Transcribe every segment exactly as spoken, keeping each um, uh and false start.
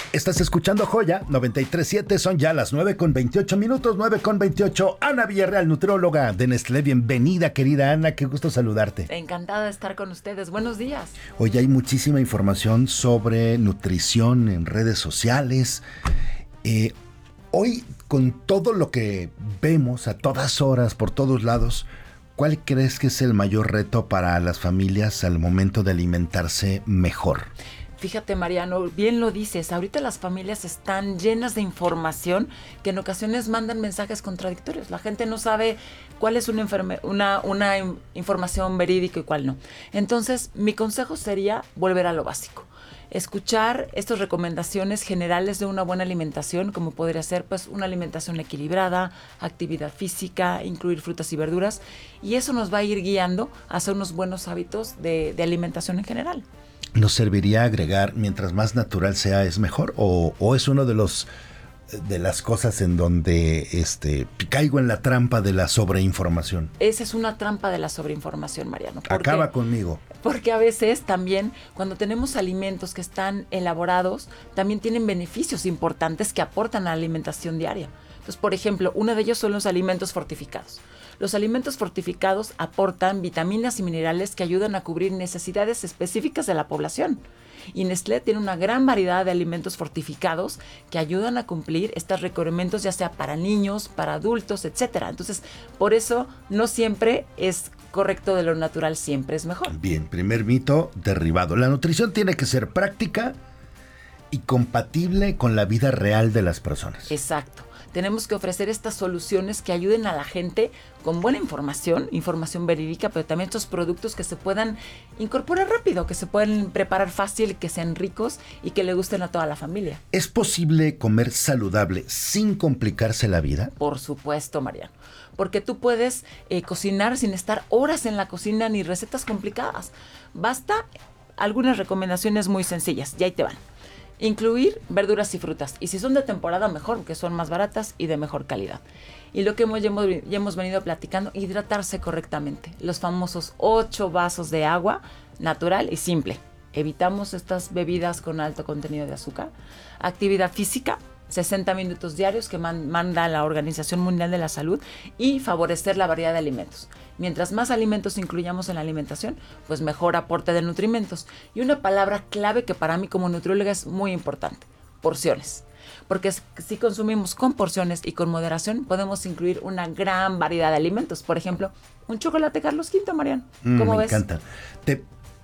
Estás escuchando Joya noventa y tres punto siete, son ya las nueve con veintiocho minutos, nueve con veintiocho. Ana Villarreal, nutrióloga de Nestlé. Bienvenida, querida Ana, qué gusto saludarte. Encantada de estar con ustedes, buenos días. Hoy hay muchísima información sobre nutrición en redes sociales. Eh, hoy, con todo lo que vemos a todas horas, por todos lados, ¿cuál crees que es el mayor reto para las familias al momento de alimentarse mejor? Fíjate, Mariano, bien lo dices, ahorita las familias están llenas de información que en ocasiones mandan mensajes contradictorios. La gente no sabe cuál es una, enferme- una, una información verídica y cuál no. Entonces, mi consejo sería volver a lo básico. Escuchar estas recomendaciones generales de una buena alimentación, como podría ser pues una alimentación equilibrada, actividad física, incluir frutas y verduras, y eso nos va a ir guiando hacia unos buenos hábitos de, de alimentación en general. ¿Nos serviría agregar, mientras más natural sea, es mejor? ¿O, o es uno de los de las cosas en donde este caigo en la trampa de la sobreinformación? Esa es una trampa de la sobreinformación, Mariano. Porque, Acaba conmigo. Porque a veces también, cuando tenemos alimentos que están elaborados, también tienen beneficios importantes que aportan a la alimentación diaria. Entonces, por ejemplo, uno de ellos son los alimentos fortificados. Los alimentos fortificados aportan vitaminas y minerales que ayudan a cubrir necesidades específicas de la población. Y Nestlé tiene una gran variedad de alimentos fortificados que ayudan a cumplir estos requerimientos, ya sea para niños, para adultos, etcétera. Entonces, por eso no siempre es correcto de lo natural, siempre es mejor. Bien, primer mito derribado. La nutrición tiene que ser práctica y compatible con la vida real de las personas. Exacto. Tenemos que ofrecer estas soluciones que ayuden a la gente con buena información, información verídica, pero también estos productos que se puedan incorporar rápido, que se pueden preparar fácil, que sean ricos y que le gusten a toda la familia. ¿Es posible comer saludable sin complicarse la vida? Por supuesto, Mariano, porque tú puedes eh, cocinar sin estar horas en la cocina ni recetas complicadas. Basta algunas recomendaciones muy sencillas, y ahí te van. Incluir verduras y frutas. Y si son de temporada, mejor, porque son más baratas y de mejor calidad. Y lo que hemos, ya, hemos, ya hemos venido platicando, hidratarse correctamente. Los famosos ocho vasos de agua natural y simple. Evitamos estas bebidas con alto contenido de azúcar. Actividad física, sesenta minutos diarios que man, manda la Organización Mundial de la Salud, y favorecer la variedad de alimentos. Mientras más alimentos incluyamos en la alimentación, pues mejor aporte de nutrimentos. Y una palabra clave que para mí como nutrióloga es muy importante: porciones. Porque si consumimos con porciones y con moderación, podemos incluir una gran variedad de alimentos. Por ejemplo, un chocolate Carlos quinto, Mariano. ¿Cómo mm, me ves? Me encanta. Te,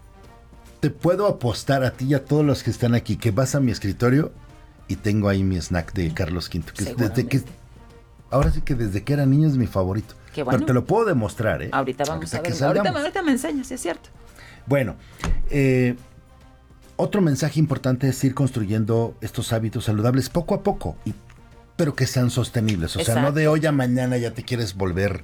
te puedo apostar a ti y a todos los que están aquí que vas a mi escritorio y tengo ahí mi snack de Carlos quinto. Que desde que, ahora sí que desde que era niño es mi favorito. Qué bueno. Pero te lo puedo demostrar, ¿eh? Ahorita vamos ahorita a ver. Ahorita, ahorita me enseñas, sí es cierto. Bueno, eh, otro mensaje importante es ir construyendo estos hábitos saludables poco a poco, y, pero que sean sostenibles. O Exacto. sea, no de hoy a mañana ya te quieres volver,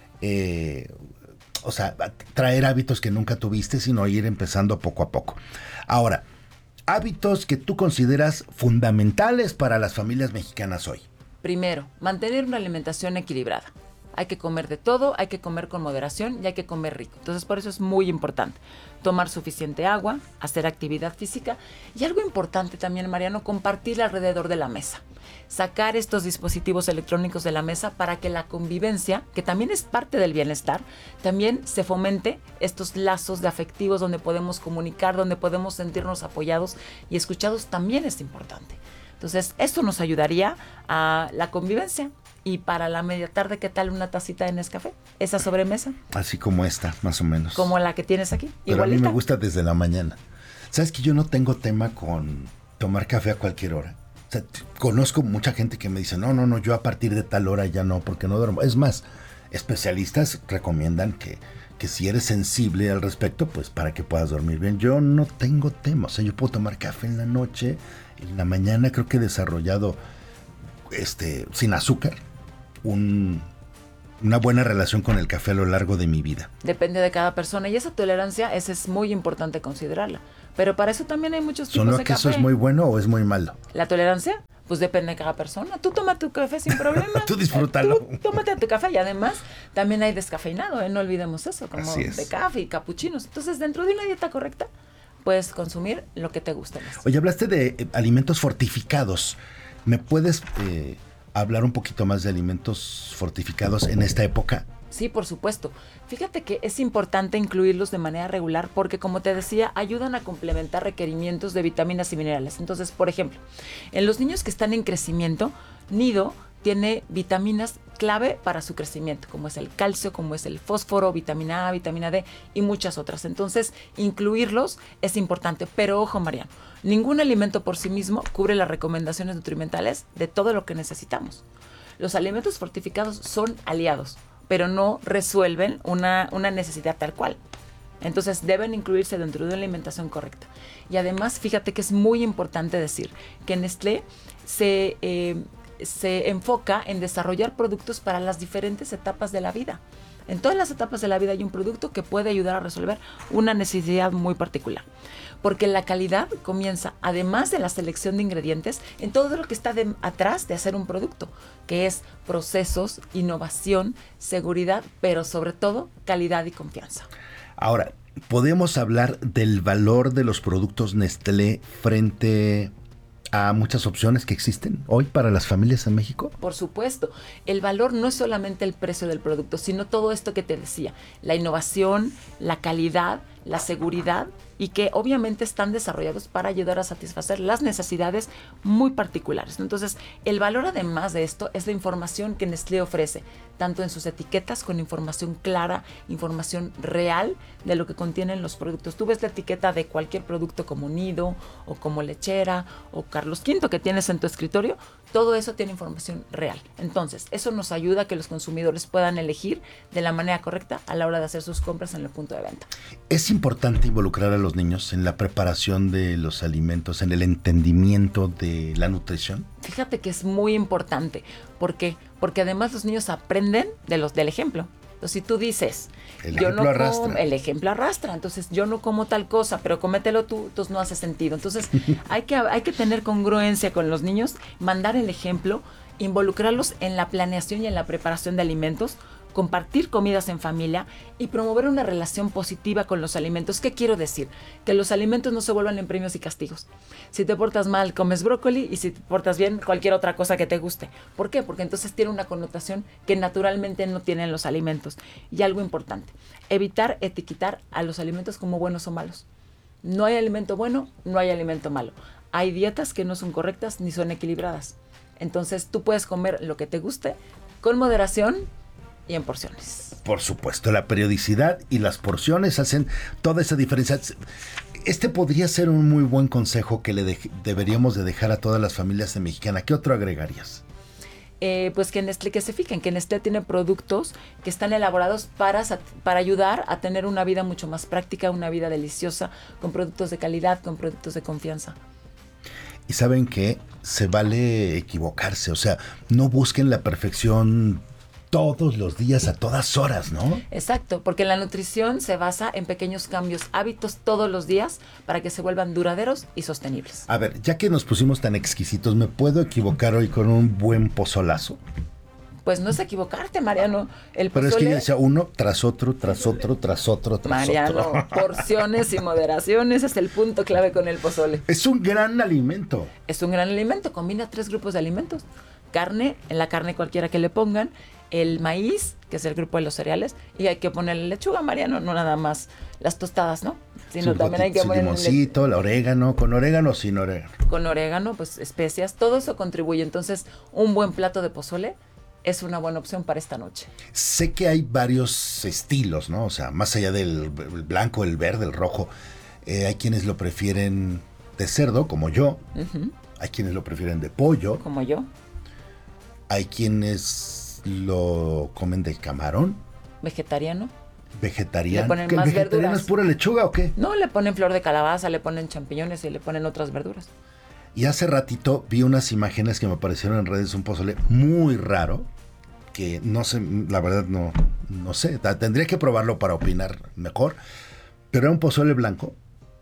eh, o sea, traer hábitos que nunca tuviste, sino ir empezando poco a poco. Ahora, hábitos que tú consideras fundamentales para las familias mexicanas hoy. Primero, mantener una alimentación equilibrada. Hay que comer de todo, hay que comer con moderación y hay que comer rico. Entonces, por eso es muy importante tomar suficiente agua, hacer actividad física, y algo importante también, Mariano, compartir alrededor de la mesa. Sacar estos dispositivos electrónicos de la mesa para que la convivencia, que también es parte del bienestar, también se fomente estos lazos de afectivos donde podemos comunicar, donde podemos sentirnos apoyados y escuchados, también es importante. Entonces, esto nos ayudaría a la convivencia. Y para la media tarde, ¿qué tal una tacita de Nescafé? Esa sobremesa. Así como esta, más o menos. Como la que tienes aquí. Pero igualita. a mí me gusta desde la mañana. ¿Sabes que yo no tengo tema con tomar café a cualquier hora? O sea, t- conozco mucha gente que me dice, no, no, no, yo a partir de tal hora ya no, porque no duermo. Es más, especialistas recomiendan que, que si eres sensible al respecto, pues para que puedas dormir bien. Yo no tengo tema. O sea, yo puedo tomar café en la noche, en la mañana creo que he desarrollado, este, sin azúcar, un, una buena relación con el café a lo largo de mi vida. Depende de cada persona, y esa tolerancia, esa es muy importante considerarla. Pero para eso también hay muchos tipos ¿Solo de que café. eso es muy bueno o es muy malo? ¿La tolerancia? Pues depende de cada persona. Tú toma tu café sin problema. Tú disfrútalo. Tú tómate tu café, y además también hay descafeinado, ¿eh? No olvidemos eso, como Así es. de café y capuchinos. Entonces, dentro de una dieta correcta, puedes consumir lo que te guste más. Oye, hablaste de eh, alimentos fortificados. ¿Me puedes eh, hablar un poquito más de alimentos fortificados en esta época? Sí, por supuesto. Fíjate que es importante incluirlos de manera regular porque, como te decía, ayudan a complementar requerimientos de vitaminas y minerales. Entonces, por ejemplo, en los niños que están en crecimiento, Nido tiene vitaminas clave para su crecimiento, como es el calcio, como es el fósforo, vitamina A, vitamina D y muchas otras. Entonces, incluirlos es importante. Pero ojo, Mariano, ningún alimento por sí mismo cubre las recomendaciones nutrimentales de todo lo que necesitamos. Los alimentos fortificados son aliados, pero no resuelven una, una necesidad tal cual. Entonces deben incluirse dentro de una alimentación correcta. Y además, fíjate que es muy importante decir que Nestlé se, eh, se enfoca en desarrollar productos para las diferentes etapas de la vida. En todas las etapas de la vida hay un producto que puede ayudar a resolver una necesidad muy particular. Porque la calidad comienza, además de la selección de ingredientes, en todo lo que está de, atrás de hacer un producto, que es procesos, innovación, seguridad, pero sobre todo calidad y confianza. Ahora, ¿podemos hablar del valor de los productos Nestlé frente a muchas opciones que existen hoy para las familias en México? Por supuesto. El valor no es solamente el precio del producto, sino todo esto que te decía, la innovación, la calidad, la seguridad, y que obviamente están desarrollados para ayudar a satisfacer las necesidades muy particulares. Entonces, el valor además de esto es la información que Nestlé ofrece, tanto en sus etiquetas con información clara, información real de lo que contienen los productos. Tú ves la etiqueta de cualquier producto como Nido o como Lechera o Carlos Quinto que tienes en tu escritorio, todo eso tiene información real. Entonces, eso nos ayuda a que los consumidores puedan elegir de la manera correcta a la hora de hacer sus compras en el punto de venta. ¿Es importante involucrar a los niños en la preparación de los alimentos, en el entendimiento de la nutrición? Fíjate que es muy importante. ¿Por qué? Porque además los niños aprenden de los, del ejemplo. Entonces, si tú dices, el yo ejemplo no arrastra. Como, el ejemplo arrastra, entonces yo no como tal cosa, pero cómetelo tú, entonces no hace sentido. Entonces, hay que, hay que tener congruencia con los niños, mandar el ejemplo, involucrarlos en la planeación y en la preparación de alimentos, compartir comidas en familia y promover una relación positiva con los alimentos. ¿Qué quiero decir? Que los alimentos no se vuelvan en premios y castigos. Si te portas mal, comes brócoli, y si te portas bien, cualquier otra cosa que te guste. ¿Por qué? Porque entonces tiene una connotación que naturalmente no tienen los alimentos. Y algo importante, evitar etiquetar a los alimentos como buenos o malos. No hay alimento bueno, no hay alimento malo. Hay dietas que no son correctas ni son equilibradas. Entonces tú puedes comer lo que te guste con moderación y en porciones. Por supuesto, la periodicidad y las porciones hacen toda esa diferencia. Este podría ser un muy buen consejo que le de- deberíamos de dejar a todas las familias de Mexicana. ¿Qué otro agregarías? Eh, pues que Nestlé, que se fijen, que Nestlé tiene productos que están elaborados para, para ayudar a tener una vida mucho más práctica, una vida deliciosa, con productos de calidad, con productos de confianza. Y saben que se vale equivocarse, o sea, no busquen la perfección todos los días, a todas horas, ¿no? Exacto, porque la nutrición se basa en pequeños cambios, hábitos todos los días para que se vuelvan duraderos y sostenibles. A ver, ya que nos pusimos tan exquisitos, ¿me puedo equivocar hoy con un buen pozolazo? Pues no es equivocarte, Mariano. El Pero pozole, es que ya decía uno tras otro, tras otro, tras otro, tras Mariano, otro. porciones y moderaciones es el punto clave con el pozole. Es un gran alimento. Es un gran alimento, combina tres grupos de alimentos. Carne, en la carne cualquiera que le pongan, el maíz, que es el grupo de los cereales, y hay que ponerle lechuga, Mariano, no nada más las tostadas, ¿no? Sino Su también hay que su ponerle limoncito, el orégano, con orégano o sin orégano. con orégano, pues especias, todo eso contribuye. Entonces, un buen plato de pozole es una buena opción para esta noche. Sé que hay varios estilos, ¿no? O sea, más allá del blanco, el verde, el rojo, eh, hay quienes lo prefieren de cerdo, como yo. Uh-huh. Hay quienes lo prefieren de pollo. Como yo. Hay quienes lo comen de camarón. Vegetariano. Vegetariano. Le ponen ¿Que el más vegetariano verduras. es pura lechuga o qué? No, le ponen flor de calabaza, le ponen champiñones y le ponen otras verduras. Y hace ratito vi unas imágenes que me aparecieron en redes, un pozole muy raro, que no sé, la verdad no, no sé, tendría que probarlo para opinar mejor, pero era un pozole blanco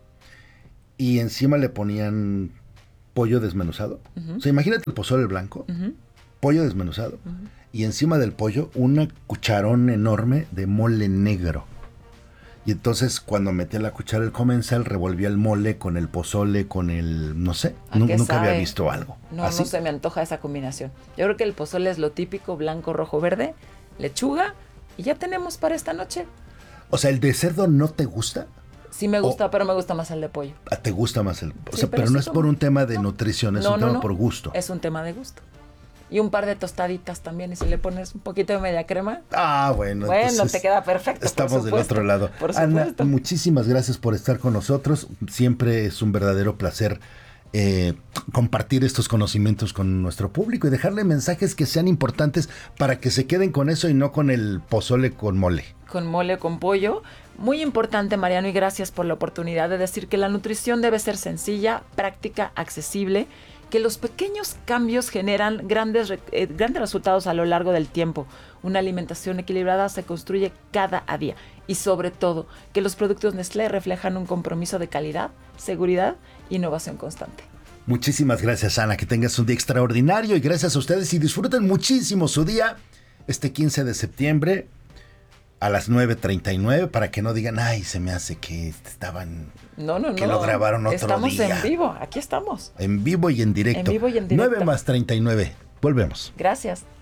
y encima le ponían pollo desmenuzado. Uh-huh. O sea, imagínate el pozole blanco, uh-huh. pollo desmenuzado, uh-huh. y encima del pollo una cucharón enorme de mole negro. Y entonces cuando metía la cuchara el comensal, revolvía el mole con el pozole, con el, no sé, ¿A nu- qué nunca había sabe? visto algo. No, ¿Así? no se me antoja esa combinación. Yo creo que el pozole es lo típico, blanco, rojo, verde, lechuga, y ya tenemos para esta noche. O sea, ¿el de cerdo no te gusta? Sí me gusta, O- pero me gusta más el de pollo. Ah, ¿te gusta más el...? O Sí, sea, pero pero, sí no es como- por un tema de no. nutrición, es No, un no, tema no. por gusto. Es un tema de gusto. Y un par de tostaditas también, y si le pones un poquito de media crema, Ah, bueno. bueno, entonces te queda perfecto. por Estamos del supuesto, otro lado. Por Ana, supuesto. muchísimas gracias por estar con nosotros. Siempre es un verdadero placer eh, compartir estos conocimientos con nuestro público y dejarle mensajes que sean importantes para que se queden con eso y no con el pozole con mole. Con mole, con pollo. Muy importante, Mariano, y gracias por la oportunidad de decir que la nutrición debe ser sencilla, práctica, accesible, que los pequeños cambios generan grandes, re- eh, grandes resultados a lo largo del tiempo. Una alimentación equilibrada se construye cada día y sobre todo que los productos Nestlé reflejan un compromiso de calidad, seguridad e innovación constante. Muchísimas gracias, Ana. Que tengas un día extraordinario y gracias a ustedes y disfruten muchísimo su día este quince de septiembre a las nueve treinta y nueve para que no digan, ay, se me hace que estaban No, no, que no. lo grabaron otro estamos día. en vivo, aquí estamos. En vivo y en directo. En vivo y en directo. nueve más treinta y nueve. Volvemos. Gracias.